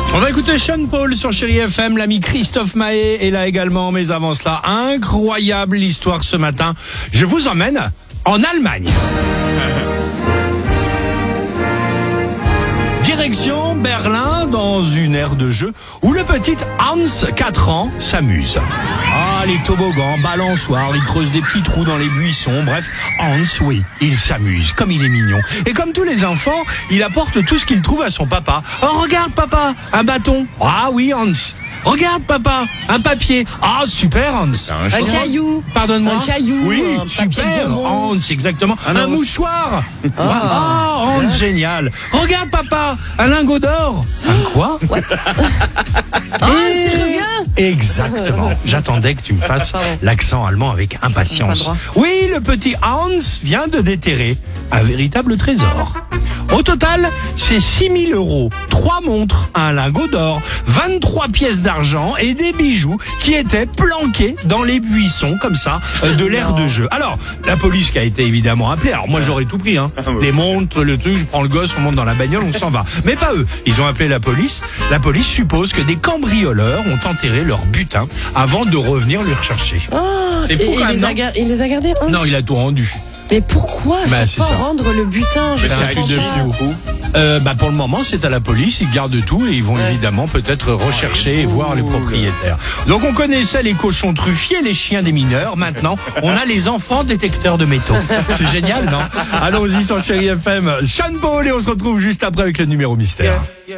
On va écouter Sean Paul sur Chérie FM, l'ami Christophe Maé est là également, mais avant cela, incroyable histoire ce matin. Je vous emmène en Allemagne. Direction Berlin, dans une aire de jeu où le petit Hans, 4 ans, s'amuse. Ah, les toboggans, balançoires, il creuse des petits trous dans les buissons. Bref, Hans, oui, il s'amuse, comme il est mignon. Et comme tous les enfants, il apporte tout ce qu'il trouve à son papa. Oh, regarde papa, un bâton. Ah oui, Hans. Regarde papa, un papier. Ah, super Hans. Un caillou. Pardonne-moi. Un caillou. Oui, un papier super de bonbons. Hans, exactement. Un mouchoir. Ah, Hans, génial. Regarde papa, un lingot d'or. Un quoi? Ah, il revient. Exactement. J'attendais que tu me fasses l'accent allemand avec impatience. Oui, le petit Hans vient de déterrer un véritable trésor. Au total, c'est 6 000 €, 3 montres, un lingot d'or, 23 pièces d'argent et des bijoux qui étaient planqués dans les buissons, comme ça, de l'aire de jeu. Alors, la police qui a été évidemment appelée, alors moi j'aurais tout pris, hein. Des montres, le truc, je prends le gosse, on monte dans la bagnole, on s'en va. Mais pas eux. Ils ont appelé la police. La police suppose que des cambrioleurs ont enterré leur butin avant de revenir le rechercher. C'est fou quand même, non ? Il les a gardés, Hans. Non, il a tout rendu. Mais pourquoi chaque fois rendre le butin? C'est un truc de fou. Pour le moment, c'est à la police, ils gardent tout et ils vont évidemment peut-être rechercher et voir les propriétaires. Donc on connaissait les cochons truffiers, les chiens des mineurs. Maintenant, on a les enfants détecteurs de métaux. C'est génial, non? Allons-y sur Chérie FM. Sean Paul et on se retrouve juste après avec le numéro mystère.